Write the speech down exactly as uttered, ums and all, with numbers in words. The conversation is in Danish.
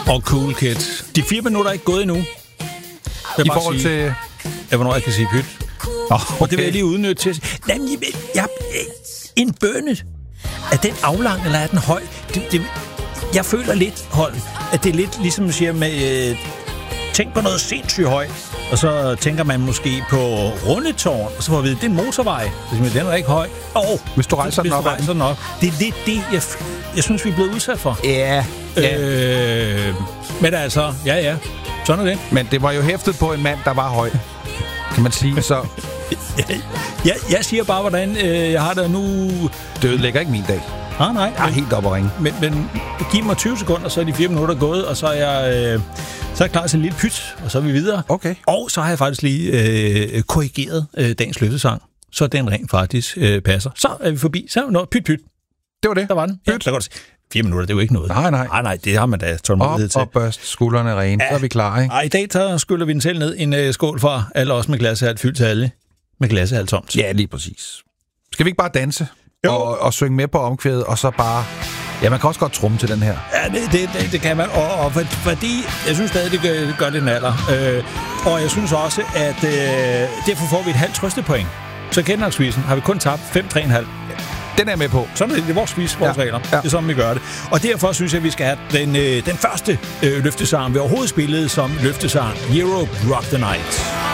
og Cool Kids. De fire minutter er ikke gået endnu. I forhold sige, til... Ja, hvornår jeg kan sige pyt. Oh, okay. Og det vil jeg lige udnytte til at sige. Nej, jeg, jeg, en bønne. Er den aflang, eller er den høj? Det, det, jeg føler lidt, Holm, at det er lidt ligesom man siger med... Øh, tænk på noget sindssygt højt. Og så tænker man måske på Rundetårn, og så får vi at vide, det er en motorvej. Den er ikke høj. Åh, oh, hvis du rejser den op. Hvis du rejser den op. Det er lidt det, jeg, jeg synes, vi er blevet udsat for. Ja. Yeah. Øh, men altså, ja, ja. Sådan er det. Men det var jo hæftet på en mand, der var høj. Kan man sige, så... jeg, jeg siger bare, hvordan øh, jeg har det nu... Det ødelægger ikke min dag. Ah, nej. Jeg er helt oppe at ringe. Men, men giv mig tyve sekunder, så er de fire minutter gået, og så er jeg, øh, så er jeg klar til en lille pyt, og så er vi videre. Okay. Og så har jeg faktisk lige øh, korrigeret øh, dagens løftesang, så den rent faktisk øh, passer. Så er vi forbi. Så er vi nået. Pyt, pyt. Det var det. Der var den. Ja, der går det. Fire minutter, det er jo ikke noget. Nej, nej. Nej, nej, det har man da tålmodighed til. Op og børst skuldrene rene, ja. Så er vi klar, ikke? Ej, i dag så skyller vi den selv ned en øh, skål for alle os med glasehalt fyldt til alle. Med glasehalt tomt. Ja, lige præcis. Skal vi ikke bare danse? Og, og synge med på omkvædet, og så bare... Ja, man kan også godt trumme til den her. Ja, det, det, det, det kan man. Og, og for, fordi, jeg synes stadig, det gør, det gør det en alder. Øh, og jeg synes også, at øh, derfor får vi et halvt trøstepoint. Så kendenaksvisen har vi kun tabt fem komma tre. Den er med på. Sådan er det, det er vores quiz, vores ja. regler. Ja. Det er sådan, vi gør det. Og derfor synes jeg, at vi skal have den, øh, den første øh, løftesang, vi overhovedet spillede som løftesang. Europe Rock the Night.